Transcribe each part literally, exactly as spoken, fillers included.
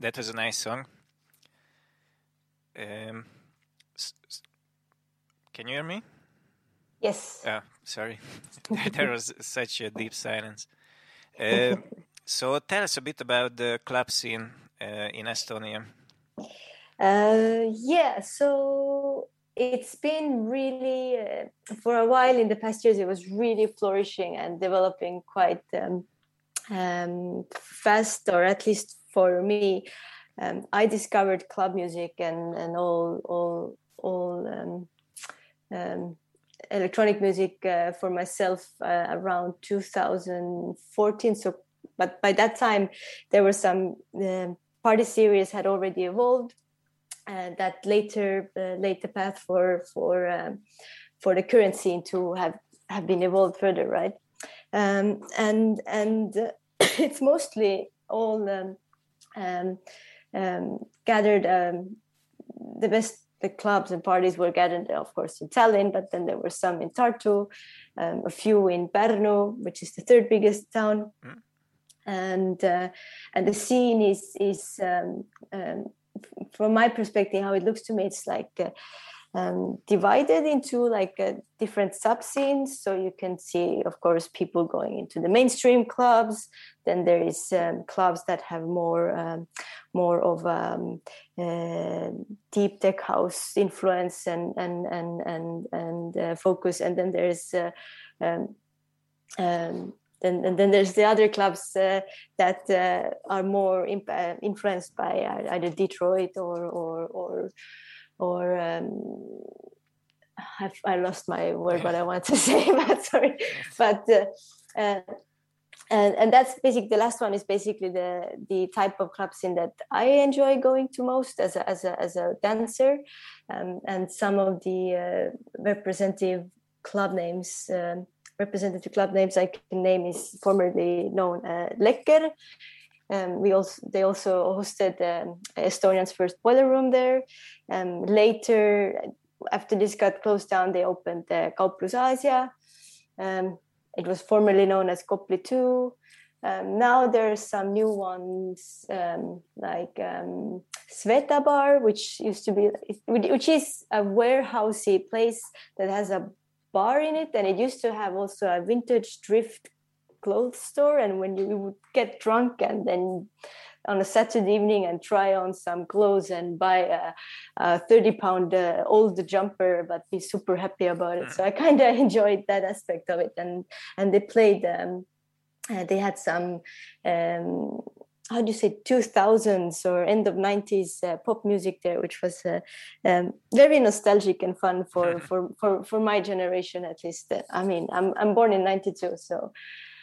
that was a nice song. Um, s- s- can you hear me? Yes. Oh, sorry. There was such a deep silence. Uh, so tell us a bit about the club scene uh, in Estonia. Uh, yeah, so it's been really, uh, for a while in the past years, it was really flourishing and developing quite um, um, fast, or at least for me. Um, I discovered club music and, and all, all, all um, um, electronic music uh, for myself uh, around two thousand fourteen. So, but by that time, there were some uh, party series had already evolved. Uh, that later uh, laid the path for for um, for the current scene to have have been evolved further, right? Um, and and uh, it's mostly all um, um, um, gathered. Um, the best the clubs and parties were gathered, of course, in Tallinn, but then there were some in Tartu, um, a few in Pärnu, which is the third biggest town, mm. and uh, and the scene is is. Um, um, from my perspective, how it looks to me, it's like uh, um, divided into like uh, different sub scenes. So you can see, of course, people going into the mainstream clubs. Then there is um, clubs that have more um, more of um, uh, deep tech house influence and and and and and uh, focus. And then there's uh, um, um, Then, and then there's the other clubs uh, that uh, are more imp- uh, influenced by either Detroit or or or, or um, I've, I lost my word, what I want to say. But sorry, but uh, uh, and and that's basically the last one is basically the the type of club scene that I enjoy going to most as a as a as a dancer, um, and some of the uh, representative club names. Um, representative club names I can name is formerly known uh, Lekker. Um, we also they also hosted um, Estonia's first boiler room there. Um, later, after this got closed down, they opened uh, Kauplus Aasia. Um, it was formerly known as Kopli two. Um, now there are some new ones um, like um, Sveta Bar, which used to be, which is a warehousey place that has a bar in it, and it used to have also a vintage thrift clothes store. And when you would get drunk and then on a Saturday evening and try on some clothes and buy a, a thirty pound uh, old jumper, but be super happy about it. So I kind of enjoyed that aspect of it. And and they played, um, uh, they had some, um, how do you say, two thousands or end of nineties uh, pop music there, which was uh, um, very nostalgic and fun for, for, for, for my generation, at least. I mean, I'm I'm born in ninety-two, so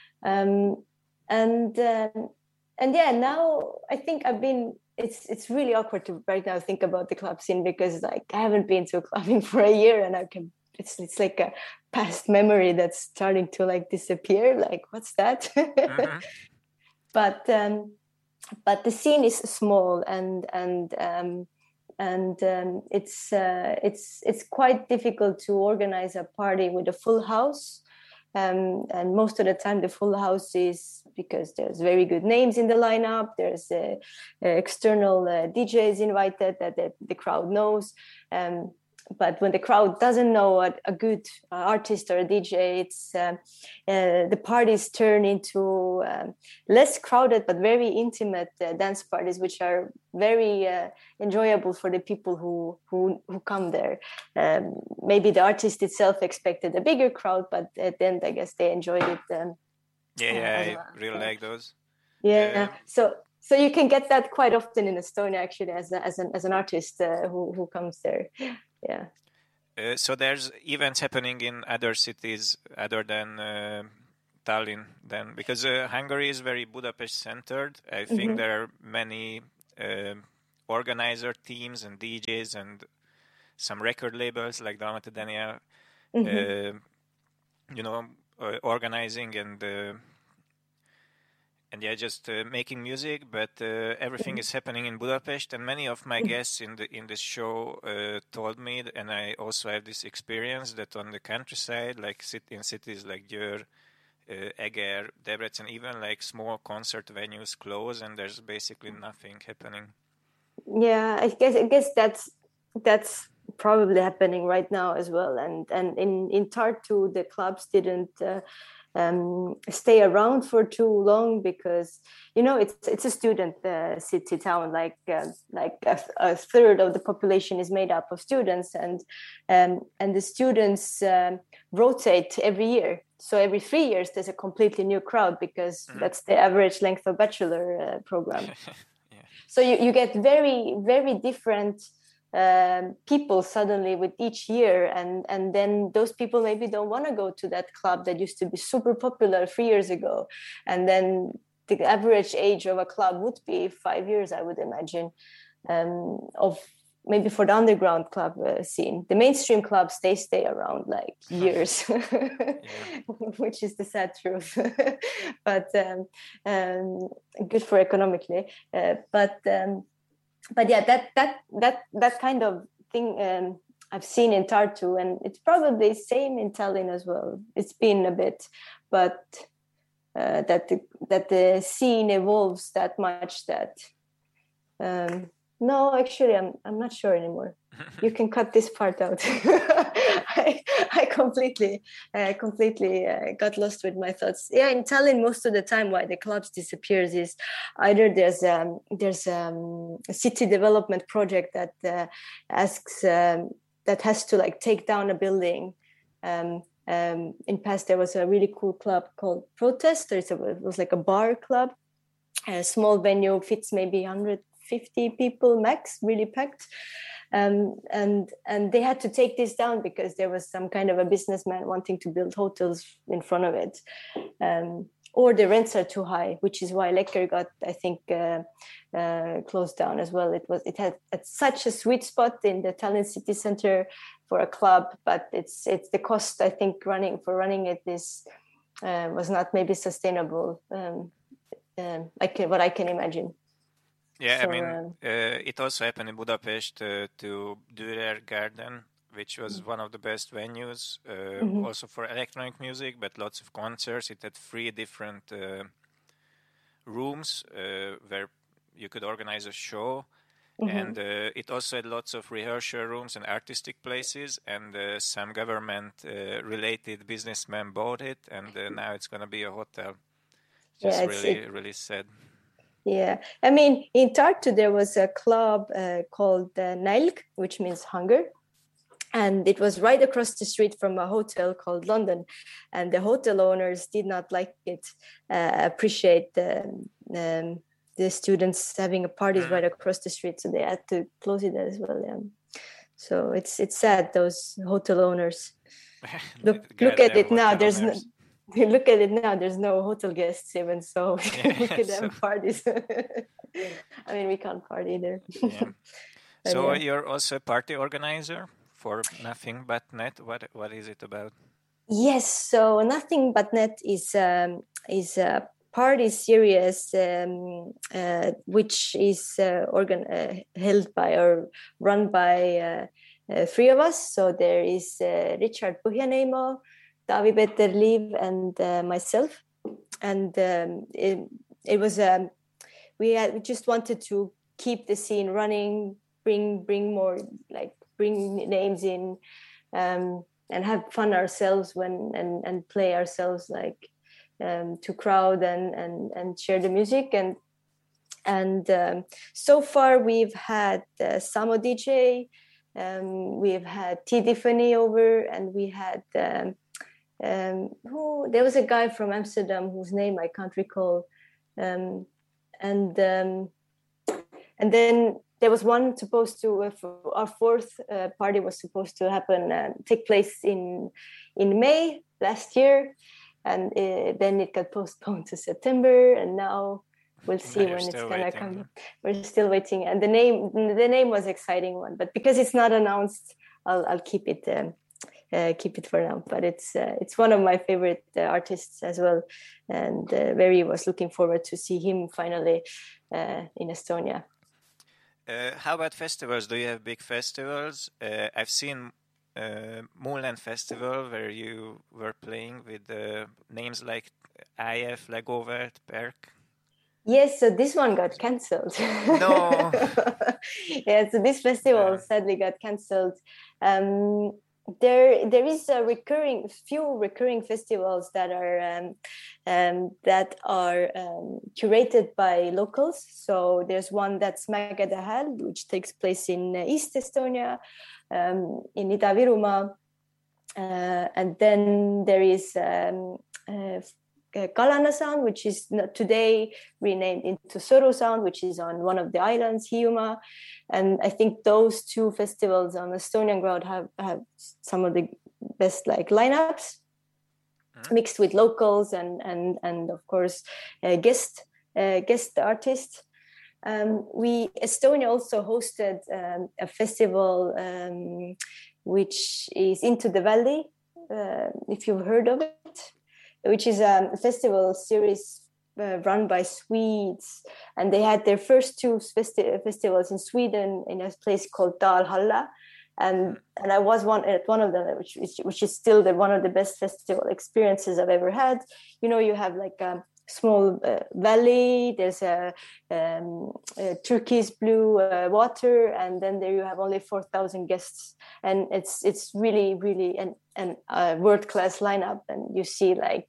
um, and uh, and yeah, now I think I've been. It's it's really awkward to right now think about the club scene because like I haven't been to a clubbing for a year, and I can. It's it's like a past memory that's starting to like disappear. Like what's that? Mm-hmm. But. Um, But the scene is small, and and um, and um, it's uh, it's it's quite difficult to organize a party with a full house. Um, and most of the time, the full house is because there's very good names in the lineup. There's uh, uh, external uh, D Js invited that the, the crowd knows. Um, but when the crowd doesn't know a, a good uh, artist or a D J, it's uh, uh, the parties turn into um, less crowded but very intimate uh, dance parties, which are very uh, enjoyable for the people who who, who come there. Um, maybe the artist itself expected a bigger crowd, but at the end, I guess they enjoyed it. Um, yeah, yeah, uh, I well. really like those. Yeah, uh, so. So you can get that quite often in Estonia, actually, as a, as an as an artist uh, who who comes there. Yeah. Uh, so there's events happening in other cities other than uh, Tallinn, then, because uh, Hungary is very Budapest centered. I think mm-hmm. there are many uh, organizer teams and D Js and some record labels like Dalmata Daniel, mm-hmm. uh, you know, uh, organizing and. Uh, And yeah, just uh, making music, but uh, everything mm-hmm. is happening in Budapest. And many of my mm-hmm. guests in the in this show uh, told me, and I also have this experience that on the countryside, like sit in cities like Győr, uh, Eger, Debrecen, even like small concert venues close, and there's basically nothing happening. Yeah, I guess I guess that's that's probably happening right now as well. And and in in Tartu, the clubs didn't uh, um, stay around for too long because you know it's it's a student uh, city town. Like uh, like a, a third of the population is made up of students, and um, and the students um, rotate every year. So every three years there's a completely new crowd because mm-hmm. that's the average length of bachelor uh, program. So you, you get very, very different um, people suddenly with each year. And, and then those people maybe don't want to go to that club that used to be super popular three years ago. And then the average age of a club would be five years, I would imagine, um, of maybe for the underground club uh, scene. The mainstream clubs, they stay around like years, which is the sad truth. But um, um, good for economically. Uh, but um, but yeah, that that that that kind of thing um, I've seen in Tartu, and it's probably same in Tallinn as well. It's been a bit, but uh, that the, that the scene evolves that much that. Um, No, actually, I'm I'm not sure anymore. You can cut this part out. I I completely uh, completely uh, got lost with my thoughts. Yeah, in Tallinn, most of the time, why the clubs disappears is either there's um there's um, a city development project that uh, asks um, that has to like take down a building. Um, um, in past, there was a really cool club called Protest. There's a, it was like a bar club, a small venue, fits maybe one hundred fifty people max, really packed, um, and and they had to take this down because there was some kind of a businessman wanting to build hotels in front of it, um, or the rents are too high, which is why Lekker got, I think, uh, uh, closed down as well. It was it had such a sweet spot in the Tallinn city center for a club, but it's it's the cost, I think, running for running it is uh, was not maybe sustainable, um, um, like what I can imagine. Yeah, so, I mean, um, uh, it also happened in Budapest uh, to Dürer Garden, which was one of the best venues, uh, mm-hmm. also for electronic music, but lots of concerts. It had three different uh, rooms uh, where you could organize a show. Mm-hmm. And uh, it also had lots of rehearsal rooms and artistic places, and uh, some government-related uh, businessmen bought it, and uh, now it's going to be a hotel. Just yeah, really, it- really sad. Yeah, I mean, in Tartu, there was a club uh, called uh, Nälg, which means hunger. And it was right across the street from a hotel called London. And the hotel owners did not like it, uh, appreciate the, um, the students having a parties mm. right across the street. So they had to close it as well. Yeah. So it's it's sad, those hotel owners. Look, look at it now. There's no... Look at it now. There's no hotel guests even, so yeah, we could so... have parties. I mean, we can't party either. Yeah. So yeah. You're also a party organizer for Nothing But Net. What what is it about? Yes. So Nothing But Net is um, is a party series um, uh, which is uh, organ uh, held by or run by uh, uh, three of us. So there is uh, Richard Põhjaneimo, Taavi Peterliiv, and uh, myself, and um, it, it was um, we had, we just wanted to keep the scene running, bring bring more like bring names in, um, and have fun ourselves when and and play ourselves like um, to crowd and and and share the music and and um, so far we've had uh, Samo D J, um, we've had T Tiffany over, and we had. Um, Um, who there was a guy from Amsterdam whose name I can't recall, um, and um, and then there was one supposed to uh, our fourth uh, party was supposed to happen uh, take place in in May last year, and uh, then it got postponed to September, and now we'll see when it's gonna waiting. come. We're still waiting, and the name the name was exciting one, but because it's not announced, I'll I'll keep it. Um, Uh, keep it for now, but it's uh, it's one of my favorite uh, artists as well, and uh, very was looking forward to see him finally uh, in Estonia. Uh, how about festivals? Do you have big festivals? Uh, I've seen uh, Moonland Festival where you were playing with uh, names like I F, Legovert, Perk? Yes, so this one got cancelled. No. Yeah, so this festival Yeah. sadly got cancelled. Um, there, there is a recurring, few recurring festivals that are um, um, that are um, curated by locals. So there's one that's Mägedehääl, which takes place in uh, East Estonia, um, in Ida-Virumaa, uh, and then there is um, uh, Kalana Sound, which is today renamed into Sõru Sound, which is on one of the islands, Hiiumaa. And I think those two festivals on Estonian ground have, have some of the best like lineups, mm-hmm. mixed with locals and and and of course uh, guest uh, guest artists. Um, we Estonia also hosted um, a festival um, which is Into the Valley, uh, if you've heard of it, which is a festival series uh, run by Swedes. And they had their first two festi- festivals in Sweden in a place called Dalhalla. And and I was one at one of them, which, which, which is still the, one of the best festival experiences I've ever had. You know, you have like a small uh, valley, there's a, um, a turquoise blue uh, water, and then there you have only four thousand guests. And it's it's really, really an, an uh, world-class lineup. And you see like,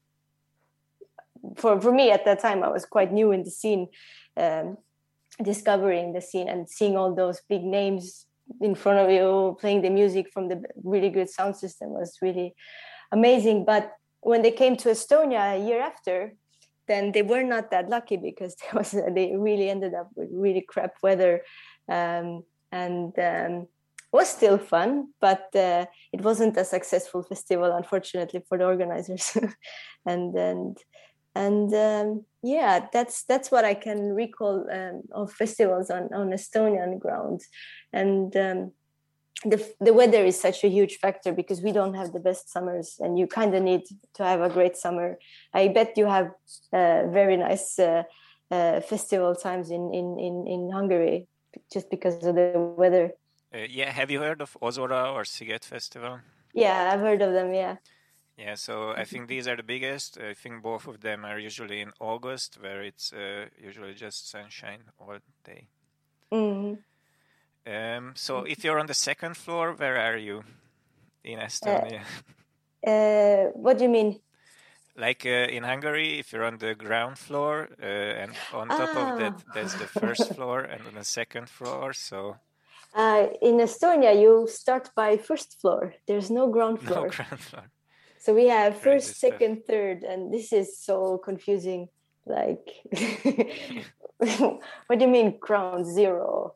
for, for me at that time, I was quite new in the scene, um, discovering the scene and seeing all those big names in front of you, playing the music from the really good sound system was really amazing. But when they came to Estonia a year after, then they were not that lucky because there was, they really ended up with really crap weather, um, and um, was still fun, but uh, it wasn't a successful festival, unfortunately, for the organizers. and and and um, yeah, that's that's what I can recall um, of festivals on on Estonian ground. And um, the the weather is such a huge factor because we don't have the best summers, and you kind of need to have a great summer. I bet you have uh, very nice uh, uh, festival times in, in in in Hungary just because of the weather. Uh, yeah, have you heard of Ozora or Sziget Festival? Yeah, I've heard of them. Yeah. Yeah, so I think these are the biggest. I think both of them are usually in August, where it's uh, usually just sunshine all day. Mm-hmm. Um, so if you're on the second floor, where are you in Estonia? Uh, uh, what do you mean? Like uh, in Hungary, if you're on the ground floor, uh, and on top ah. of that, there's the first floor and on the second floor. So uh, in Estonia, you start by first floor. There's no ground floor. No ground floor. So we have first, Crazy second, stuff. third, and this is so confusing. Like, what do you mean ground zero?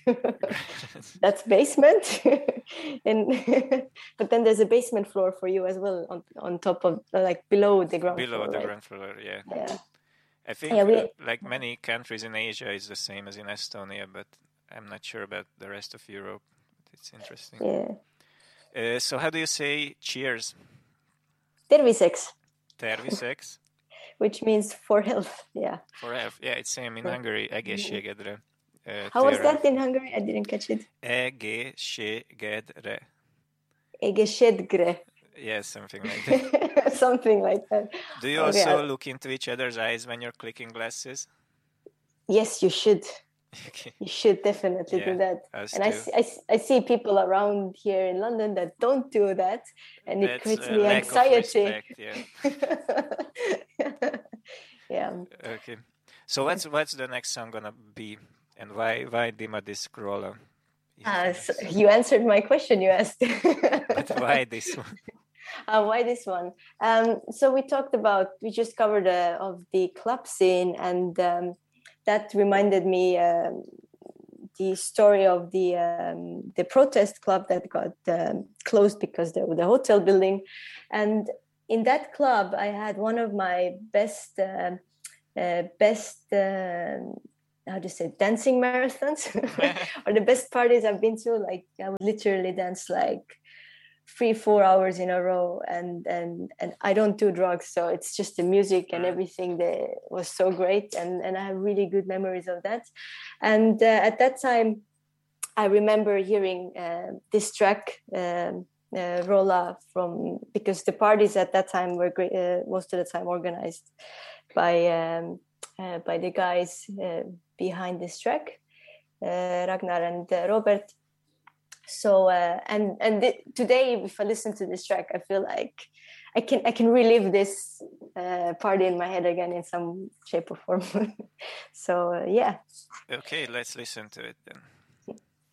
That's basement. And but then there's a basement floor for you as well on, on top of, like, below the ground below floor. the right? ground floor, yeah. Yeah. I think Yeah, we, uh, like many countries in Asia is the same as in Estonia, but I'm not sure about the rest of Europe. It's interesting. Yeah. Uh, so how do you say cheers? Terviseks. Terviseks. Which means for health, yeah. For health, yeah, it's same in Hungary. Egészségedre. Uh, How was that in Hungary? I didn't catch it. Egészségedre. Egészségedre. Yeah, something like that. Something like that. Do you okay. also look into each other's eyes when you're clicking glasses? Yes, you should. Okay. You should definitely yeah, do that. And I, I, I see people around here in London that don't do that, and That's it creates a me lack anxiety. Of respect, yeah. Yeah. Okay. So what's what's the next song gonna be, and why why Dima Discrolla? Uh, so you answered my question you asked. But why this one? Uh, why this one? Um, so we talked about, we just covered uh, of the club scene, and um, that reminded me um, the story of the um, the protest club that got um, closed because the, the hotel building. And in that club, I had one of my best uh, uh, best uh, how do you say, dancing marathons or the best parties I've been to. Like, I would literally dance like three, four hours in a row, and and and I don't do drugs, so it's just the music and everything that was so great, and and I have really good memories of that. And uh, at that time, I remember hearing uh, this track, um, uh, Rolla from, because the parties at that time were great, uh, most of the time organized by um, uh, by the guys uh, behind this track, uh, Ragnar and uh, Robert. So uh, and and th- today, if I listen to this track, I feel like I can I can relive this uh, party in my head again in some shape or form. So uh, yeah. Okay, let's listen to it then.